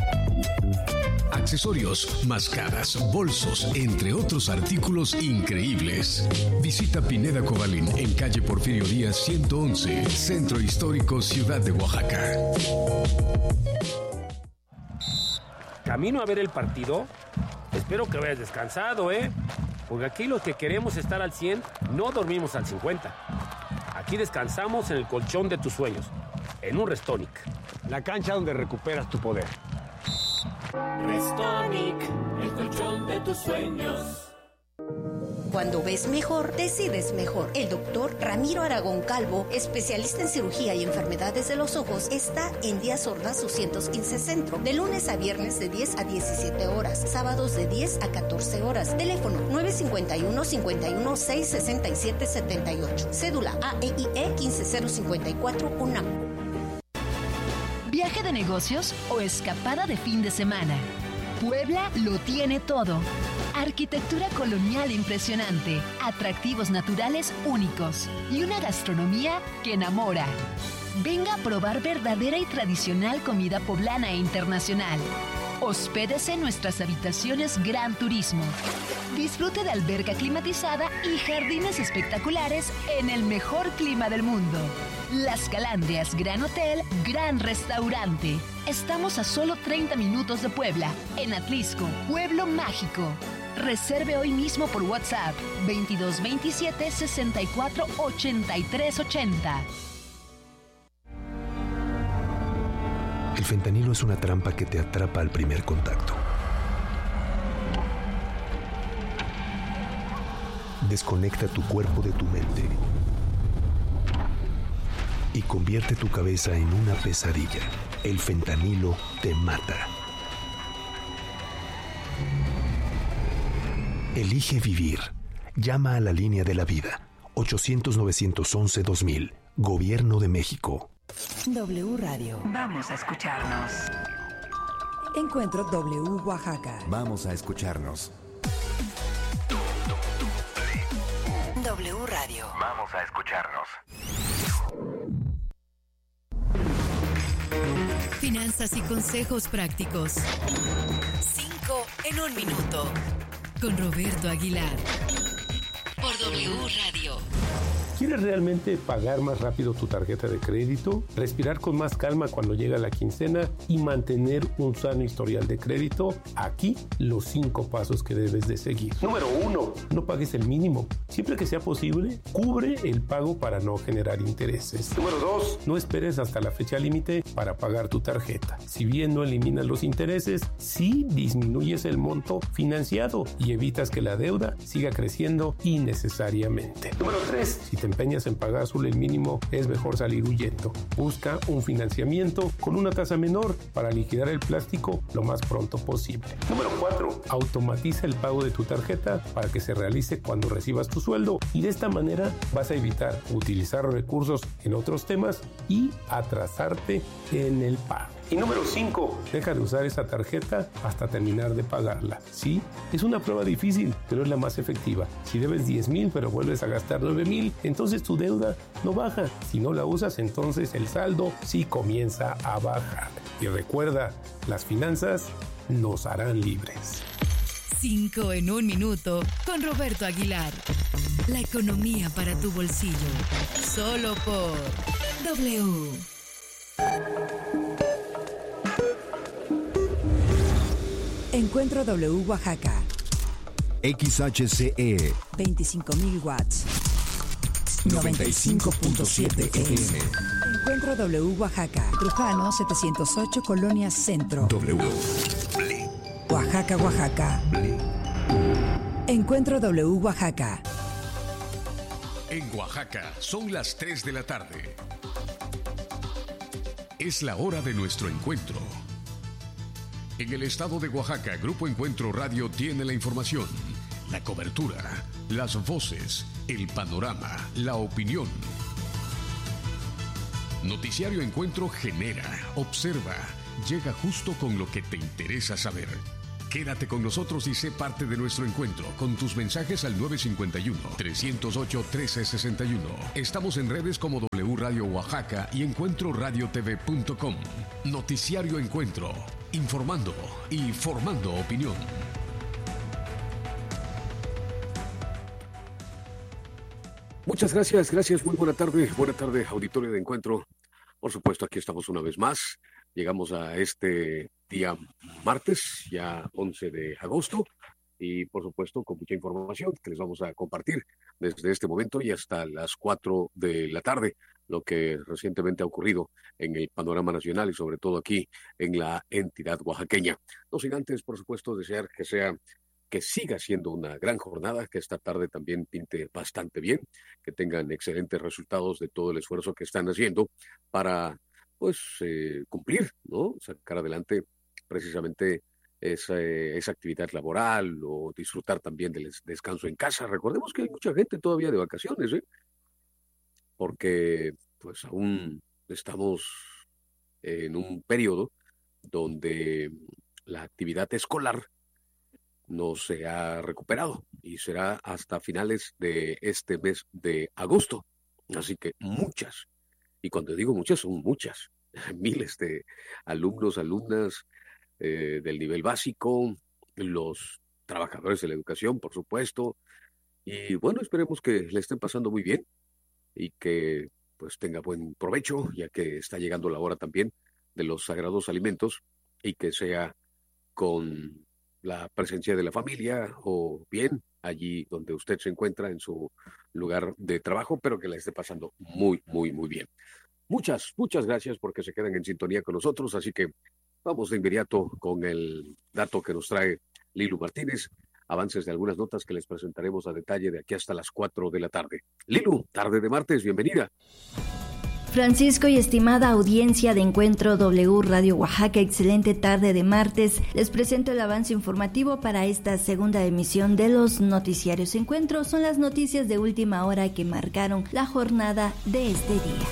Accesorios, mascadas, bolsos, entre otros artículos increíbles. Visita Pineda Cobalín en calle Porfirio Díaz ciento once, Centro Histórico, Ciudad de Oaxaca. ¿Camino a ver el partido? Espero que vayas descansado, ¿eh? Porque aquí los que queremos estar al cien no dormimos al cincuenta. Aquí descansamos en el colchón de tus sueños, en un Restonic. La cancha donde recuperas tu poder. Restonic, el colchón de tus sueños. Cuando ves mejor, decides mejor. El doctor Ramiro Aragón Calvo, especialista en cirugía y enfermedades de los ojos, está en Díaz Ordaz doscientos quince Centro, de lunes a viernes de diez a diecisiete horas, sábados de diez a catorce horas. Teléfono nueve cinco uno, cinco uno seis, seis siete siete ocho. Cédula A E I E uno cinco cero cinco cuatro, UNAM. ¿Viaje de negocios o escapada de fin de semana? Puebla lo tiene todo. Arquitectura colonial impresionante, atractivos naturales únicos y una gastronomía que enamora. Venga a probar verdadera y tradicional comida poblana e internacional. Hospédese en nuestras habitaciones Gran Turismo. Disfrute de alberca climatizada y jardines espectaculares en el mejor clima del mundo. Las Calandrias Gran Hotel, Gran Restaurante. Estamos a solo treinta minutos de Puebla, en Atlisco, Pueblo Mágico. Reserve hoy mismo por WhatsApp veintidós veintisiete sesenta y cuatro ochenta y tres ochenta. El fentanilo es una trampa que te atrapa al primer contacto. Desconecta tu cuerpo de tu mente y convierte tu cabeza en una pesadilla. El fentanilo te mata. Elige vivir. Llama a la línea de la vida. ochocientos, novecientos once, dos mil. Gobierno de México. W Radio. Vamos a escucharnos. Encuentro W Oaxaca. Vamos a escucharnos. W Radio. Vamos a escucharnos. Finanzas y consejos prácticos. Cinco en un minuto. Con Roberto Aguilar. Por W Radio. ¿Quieres realmente pagar más rápido tu tarjeta de crédito? Respirar con más calma cuando llega la quincena y mantener un sano historial de crédito. Aquí los cinco pasos que debes de seguir. Número uno, no pagues el mínimo. Siempre que sea posible, cubre el pago para no generar intereses. Número dos, no esperes hasta la fecha límite para pagar tu tarjeta. Si bien no eliminas los intereses, sí disminuyes el monto financiado y evitas que la deuda siga creciendo innecesariamente. Número tres, si te empeñas en pagar solo el mínimo, es mejor salir huyendo. Busca un financiamiento con una tasa menor para liquidar el plástico lo más pronto posible. Número cuatro, automatiza el pago de tu tarjeta para que se realice cuando recibas tu sueldo y de esta manera vas a evitar utilizar recursos en otros temas y atrasarte en el pago. Y número cinco, deja de usar esa tarjeta hasta terminar de pagarla. Sí, es una prueba difícil, pero es la más efectiva. Si debes diez mil pero vuelves a gastar nueve mil, entonces tu deuda no baja. Si no la usas, entonces el saldo sí comienza a bajar. Y recuerda, las finanzas nos harán libres. Cinco en un minuto con Roberto Aguilar. La economía para tu bolsillo. Solo por W. Encuentro W Oaxaca. X H C E. veinticinco mil watts. noventa y cinco punto siete F M. Encuentro W Oaxaca. Trujano setecientos ocho, Colonia Centro. W. Oaxaca, Oaxaca. Encuentro W Oaxaca. En Oaxaca son las tres de la tarde. Es la hora de nuestro encuentro. En el estado de Oaxaca, Grupo Encuentro Radio tiene la información, la cobertura, las voces, el panorama, la opinión. Noticiario Encuentro genera, observa, llega justo con lo que te interesa saber. Quédate con nosotros y sé parte de nuestro encuentro con tus mensajes al nueve cinco uno, tres cero ocho, uno tres seis uno. Estamos en redes como W Radio Oaxaca y encuentro radio t v punto com. Noticiario Encuentro, informando y formando opinión. Muchas gracias, gracias, muy buena tarde, buena tarde, auditorio de Encuentro. Por supuesto, aquí estamos una vez más. Llegamos a este día martes, ya once de agosto, y por supuesto con mucha información que les vamos a compartir desde este momento y hasta las cuatro de la tarde, lo que recientemente ha ocurrido en el panorama nacional y sobre todo aquí en la entidad oaxaqueña. No sin antes, por supuesto, desear que sea que siga siendo una gran jornada, que esta tarde también pinte bastante bien, que tengan excelentes resultados de todo el esfuerzo que están haciendo para, pues, eh, cumplir, ¿no? Sacar adelante precisamente esa, esa actividad laboral o disfrutar también del descanso en casa. Recordemos que hay mucha gente todavía de vacaciones, ¿eh? Porque, pues, aún estamos en un periodo donde la actividad escolar no se ha recuperado y será hasta finales de este mes de agosto. Así que muchas, y cuando digo muchas, son muchas, miles de alumnos, alumnas eh, del nivel básico, los trabajadores de la educación, por supuesto, y bueno, esperemos que le estén pasando muy bien y que pues tenga buen provecho, ya que está llegando la hora también de los sagrados alimentos y que sea con la presencia de la familia o bien allí donde usted se encuentra en su lugar de trabajo, pero que la esté pasando muy, muy, muy bien. Muchas, muchas gracias porque se quedan en sintonía con nosotros, así que vamos de inmediato con el dato que nos trae Lilu Martínez, avances de algunas notas que les presentaremos a detalle de aquí hasta las cuatro de la tarde. Lilu, tarde de martes, bienvenida. Francisco y estimada audiencia de Encuentro W Radio Oaxaca, excelente tarde de martes. Les presento el avance informativo para esta segunda emisión de los noticiarios Encuentro. Son las noticias de última hora que marcaron la jornada de este día.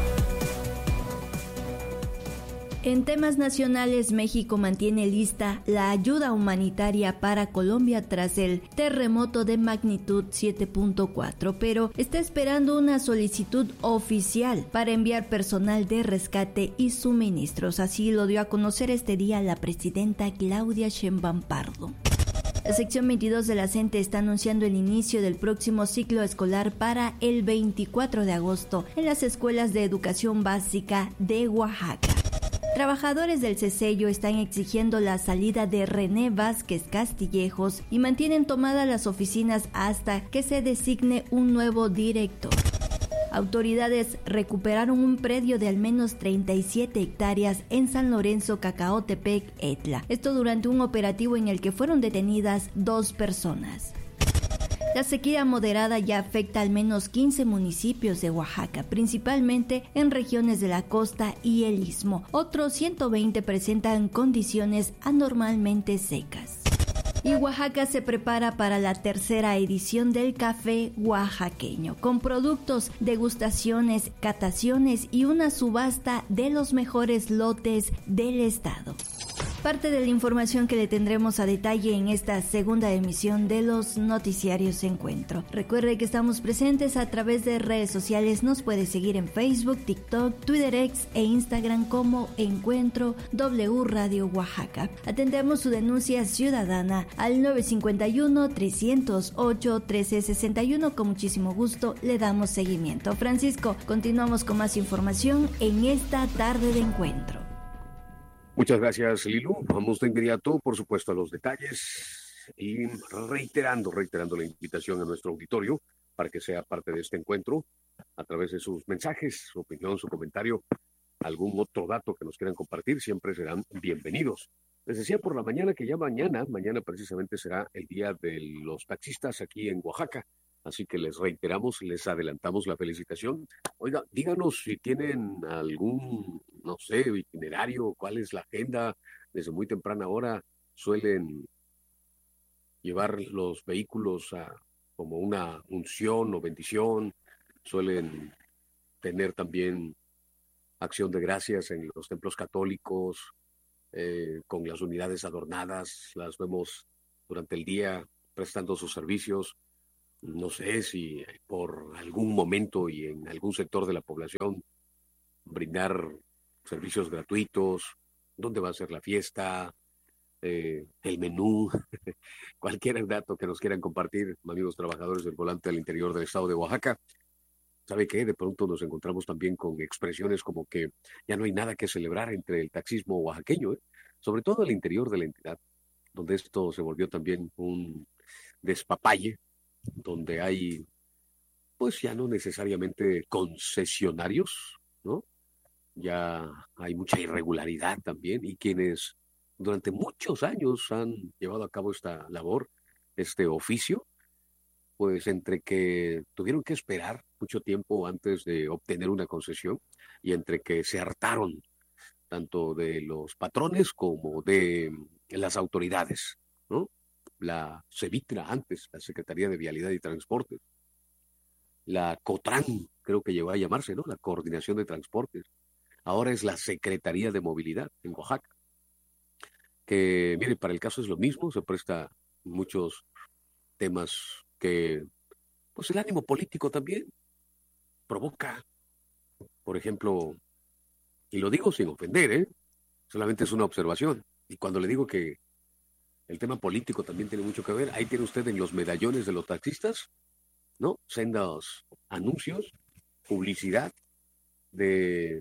En temas nacionales, México mantiene lista la ayuda humanitaria para Colombia tras el terremoto de magnitud siete punto cuatro, pero está esperando una solicitud oficial para enviar personal de rescate y suministros. Así lo dio a conocer este día la presidenta Claudia Sheinbaum Pardo. La sección veintidós de la CENTE está anunciando el inicio del próximo ciclo escolar para el veinticuatro de agosto en las escuelas de educación básica de Oaxaca. Trabajadores del CESELLO están exigiendo la salida de René Vázquez Castillejos y mantienen tomadas las oficinas hasta que se designe un nuevo director. Autoridades recuperaron un predio de al menos treinta y siete hectáreas en San Lorenzo, Cacaotepec, Etla. Esto durante un operativo en el que fueron detenidas dos personas. La sequía moderada ya afecta al menos quince municipios de Oaxaca, principalmente en regiones de la costa y el istmo. Otros ciento veinte presentan condiciones anormalmente secas. Y Oaxaca se prepara para la tercera edición del Café Oaxaqueño, con productos, degustaciones, cataciones y una subasta de los mejores lotes del estado. Parte de la información que le tendremos a detalle en esta segunda emisión de los noticiarios Encuentro. Recuerde que estamos presentes a través de redes sociales. Nos puede seguir en Facebook, TikTok, Twitter X e Instagram como Encuentro W Radio Oaxaca. Atendemos su denuncia ciudadana al nueve cinco uno, tres cero ocho, uno tres seis uno. Con muchísimo gusto le damos seguimiento. Francisco, continuamos con más información en esta tarde de Encuentro. Muchas gracias, Lilu. Vamos de inmediato, por supuesto, a los detalles y reiterando, reiterando la invitación a nuestro auditorio para que sea parte de este encuentro a través de sus mensajes, su opinión, su comentario, algún otro dato que nos quieran compartir, siempre serán bienvenidos. Les decía por la mañana que ya mañana, mañana precisamente será el día de los taxistas aquí en Oaxaca. Así que les reiteramos, les adelantamos la felicitación. Oiga, díganos si tienen algún, no sé, itinerario, cuál es la agenda. Desde muy temprana hora suelen llevar los vehículos a como una unción o bendición. Suelen tener también acción de gracias en los templos católicos, eh, con las unidades adornadas. Las vemos durante el día prestando sus servicios. No sé si por algún momento y en algún sector de la población brindar servicios gratuitos, dónde va a ser la fiesta, eh, el menú, cualquier dato que nos quieran compartir, amigos trabajadores del volante al interior del estado de Oaxaca. ¿Sabe qué? De pronto nos encontramos también con expresiones como que ya no hay nada que celebrar entre el taxismo oaxaqueño, ¿eh? Sobre todo al interior de la entidad, donde esto se volvió también un despapalle, donde hay, pues ya no necesariamente concesionarios, ¿no? Ya hay mucha irregularidad también, y quienes durante muchos años han llevado a cabo esta labor, este oficio, pues entre que tuvieron que esperar mucho tiempo antes de obtener una concesión y entre que se hartaron tanto de los patrones como de las autoridades, ¿no? La Sevitra antes, la Secretaría de Vialidad y Transportes, la COTRAN, creo que llegó a llamarse, ¿no? La Coordinación de Transportes. Ahora es la Secretaría de Movilidad en Oaxaca, que, mire, para el caso es lo mismo, se presta muchos temas que, pues el ánimo político también provoca. Por ejemplo, y lo digo sin ofender, ¿eh? Solamente es una observación. Y cuando le digo que el tema político también tiene mucho que ver, ahí tiene usted en los medallones de los taxistas, ¿no? Sendos anuncios, publicidad de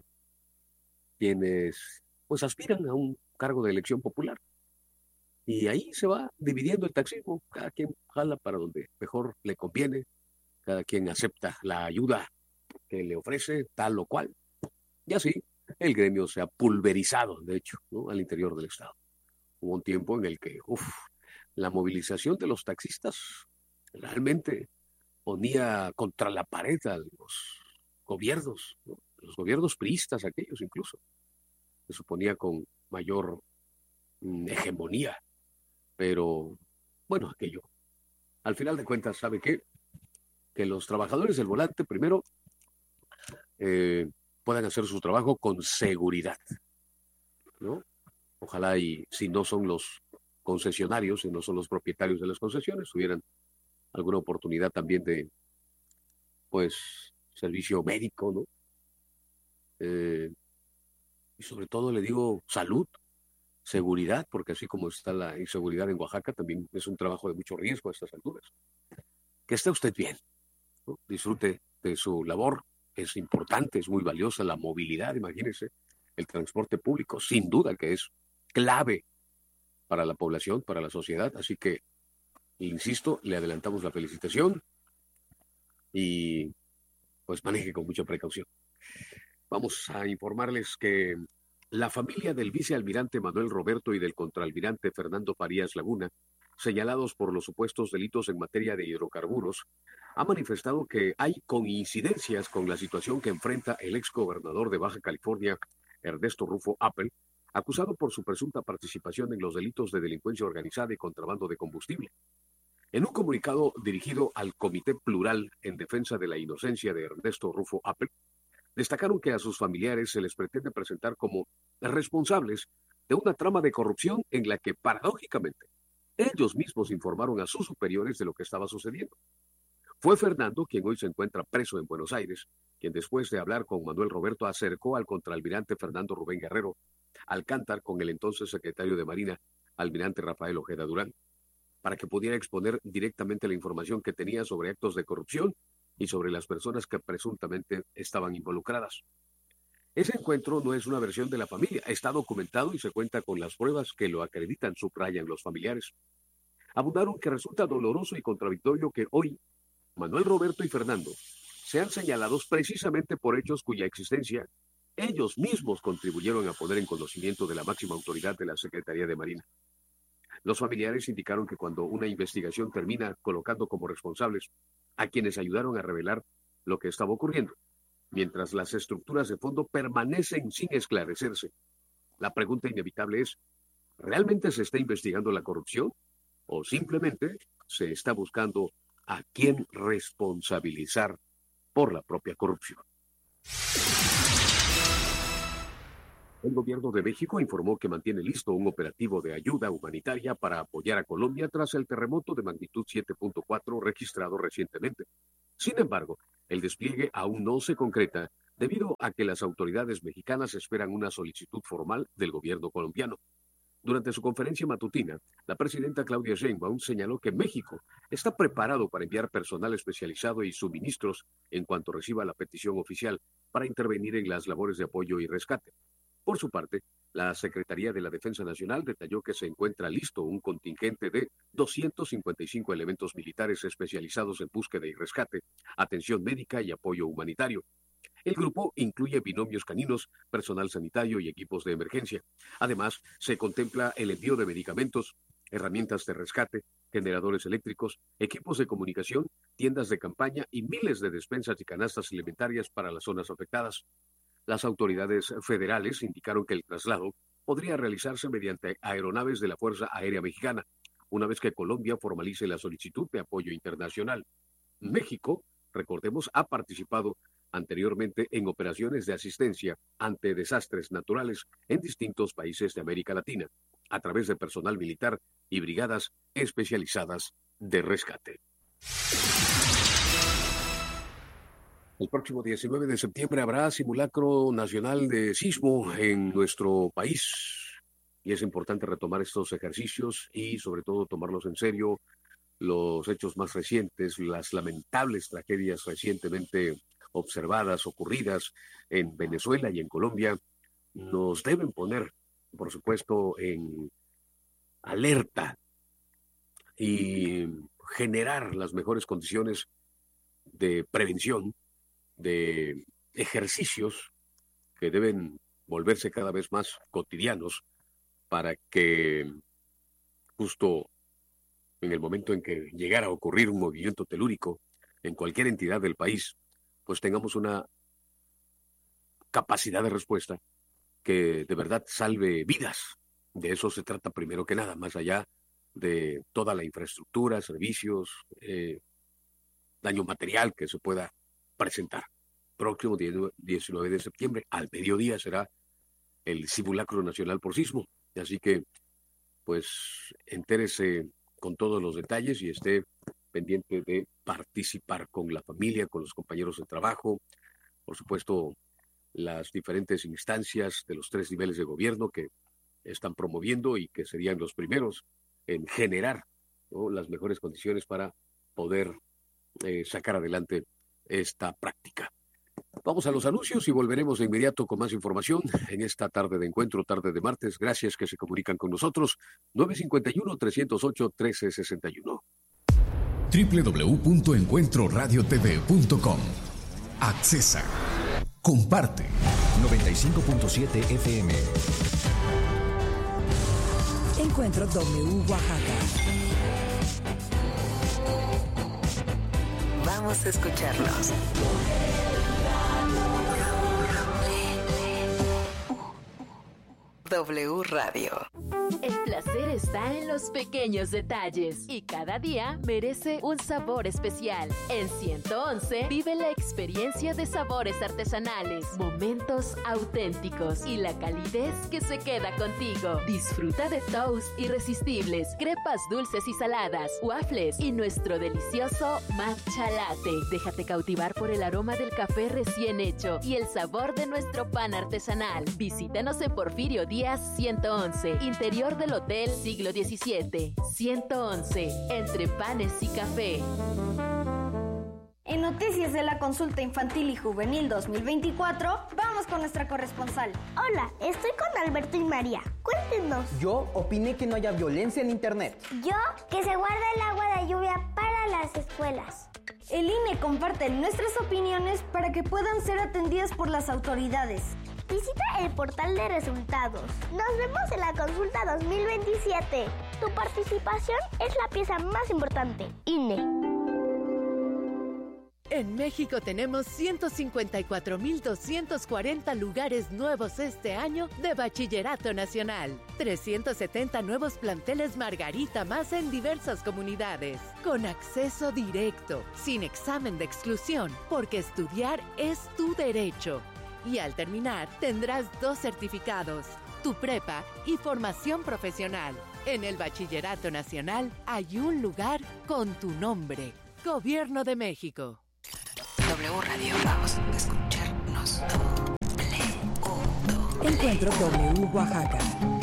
quienes pues aspiran a un cargo de elección popular. Y ahí se va dividiendo el taxismo, cada quien jala para donde mejor le conviene, cada quien acepta la ayuda que le ofrece tal o cual. Y así el gremio se ha pulverizado, de hecho, ¿no? Al interior del estado. Hubo un tiempo en el que, uff, la movilización de los taxistas realmente ponía contra la pared a los gobiernos, ¿no? Los gobiernos priistas aquellos incluso. Se suponía con mayor mm, hegemonía. Pero, bueno, aquello. Al final de cuentas, ¿sabe qué? Que los trabajadores del volante, primero, eh, puedan hacer su trabajo con seguridad, ¿no? Ojalá y si no son los concesionarios, si no son los propietarios de las concesiones, tuvieran alguna oportunidad también de, pues, servicio médico, ¿no? Eh, y sobre todo le digo salud, seguridad, porque así como está la inseguridad en Oaxaca, también es un trabajo de mucho riesgo a estas alturas. Que esté usted bien, ¿no? Disfrute de su labor, es importante, es muy valiosa la movilidad, imagínese, el transporte público, sin duda que es clave para la población, para la sociedad, así que, insisto, le adelantamos la felicitación y pues maneje con mucha precaución. Vamos a informarles que la familia del vicealmirante Manuel Roberto y del contraalmirante Fernando Farías Laguna, señalados por los supuestos delitos en materia de hidrocarburos, ha manifestado que hay coincidencias con la situación que enfrenta el exgobernador de Baja California, Ernesto Rufo Appel, acusado por su presunta participación en los delitos de delincuencia organizada y contrabando de combustible. En un comunicado dirigido al Comité Plural en Defensa de la Inocencia de Ernesto Rufo Appel, destacaron que a sus familiares se les pretende presentar como responsables de una trama de corrupción en la que, paradójicamente, ellos mismos informaron a sus superiores de lo que estaba sucediendo. Fue Fernando, quien hoy se encuentra preso en Buenos Aires, quien después de hablar con Manuel Roberto acercó al contraalmirante Fernando Rubén Guerrero Alcántar con el entonces secretario de Marina, almirante Rafael Ojeda Durán, para que pudiera exponer directamente la información que tenía sobre actos de corrupción y sobre las personas que presuntamente estaban involucradas. Ese encuentro no es una versión de la familia, está documentado y se cuenta con las pruebas que lo acreditan, subrayan los familiares. Abundaron que resulta doloroso y contradictorio que hoy Manuel Roberto y Fernando sean señalados precisamente por hechos cuya existencia ellos mismos contribuyeron a poner en conocimiento de la máxima autoridad de la Secretaría de Marina. Los familiares indicaron que cuando una investigación termina colocando como responsables a quienes ayudaron a revelar lo que estaba ocurriendo, mientras las estructuras de fondo permanecen sin esclarecerse. La pregunta inevitable es, ¿realmente se está investigando la corrupción? ¿O simplemente se está buscando a quién responsabilizar por la propia corrupción? El gobierno de México informó que mantiene listo un operativo de ayuda humanitaria para apoyar a Colombia tras el terremoto de magnitud siete punto cuatro registrado recientemente. Sin embargo, el despliegue aún no se concreta debido a que las autoridades mexicanas esperan una solicitud formal del gobierno colombiano. Durante su conferencia matutina, la presidenta Claudia Sheinbaum señaló que México está preparado para enviar personal especializado y suministros en cuanto reciba la petición oficial para intervenir en las labores de apoyo y rescate. Por su parte, la Secretaría de la Defensa Nacional detalló que se encuentra listo un contingente de doscientos cincuenta y cinco elementos militares especializados en búsqueda y rescate, atención médica y apoyo humanitario. El grupo incluye binomios caninos, personal sanitario y equipos de emergencia. Además, se contempla el envío de medicamentos, herramientas de rescate, generadores eléctricos, equipos de comunicación, tiendas de campaña y miles de despensas y canastas alimentarias para las zonas afectadas. Las autoridades federales indicaron que el traslado podría realizarse mediante aeronaves de la Fuerza Aérea Mexicana, una vez que Colombia formalice la solicitud de apoyo internacional. México, recordemos, ha participado anteriormente en operaciones de asistencia ante desastres naturales en distintos países de América Latina, a través de personal militar y brigadas especializadas de rescate. El próximo diecinueve de septiembre habrá simulacro nacional de sismo en nuestro país y es importante retomar estos ejercicios y sobre todo tomarlos en serio. Los hechos más recientes, las lamentables tragedias recientemente observadas, ocurridas en Venezuela y en Colombia, nos deben poner, por supuesto, en alerta y generar las mejores condiciones de prevención, de ejercicios que deben volverse cada vez más cotidianos para que justo en el momento en que llegara a ocurrir un movimiento telúrico en cualquier entidad del país, pues tengamos una capacidad de respuesta que de verdad salve vidas. De eso se trata primero que nada, más allá de toda la infraestructura, servicios, eh, daño material que se pueda presentar. Próximo diecinueve de septiembre, al mediodía, será el simulacro nacional por sismo. Así que, pues, entérese con todos los detalles y esté pendiente de participar con la familia, con los compañeros de trabajo, por supuesto, las diferentes instancias de los tres niveles de gobierno que están promoviendo y que serían los primeros en generar, ¿no?, las mejores condiciones para poder eh, sacar adelante esta práctica. Vamos a los anuncios y volveremos de inmediato con más información en esta tarde de encuentro, tarde de martes. Gracias que se comunican con nosotros. nueve cinco uno, tres cero ocho, uno tres seis uno. doble u doble u doble u punto encuentro radio t v punto com. Accesa. Comparte. noventa y cinco punto siete F M. Encuentro W Oaxaca. Vamos a escucharnos. W Radio. El placer está en los pequeños detalles y cada día merece un sabor especial. En ciento once vive la experiencia de sabores artesanales, momentos auténticos y la calidez que se queda contigo. Disfruta de toast irresistibles, crepas dulces y saladas, waffles y nuestro delicioso matcha latte. Déjate cautivar por el aroma del café recién hecho y el sabor de nuestro pan artesanal. Visítanos en Porfirio Díaz ciento once, interior del Hotel Siglo diecisiete. ciento once, entre panes y café. En noticias de la Consulta Infantil y Juvenil dos mil veinticuatro, vamos con nuestra corresponsal. Hola, estoy con Alberto y María. Cuéntenos. Yo opiné que no haya violencia en Internet. Yo, que se guarda el agua de lluvia para las escuelas. El I N E comparte nuestras opiniones para que puedan ser atendidas por las autoridades. Visita el portal de resultados. Nos vemos en la consulta dos mil veintisiete. Tu participación es la pieza más importante. I N E. En México tenemos ciento cincuenta y cuatro mil doscientos cuarenta lugares nuevos este año de Bachillerato Nacional. trescientos setenta nuevos planteles Margarita más en diversas comunidades. Con acceso directo, sin examen de exclusión, porque estudiar es tu derecho. Y al terminar, tendrás dos certificados, tu prepa y formación profesional. En el Bachillerato Nacional hay un lugar con tu nombre. Gobierno de México. W Radio, vamos a escucharnos. Encuentro W Oaxaca.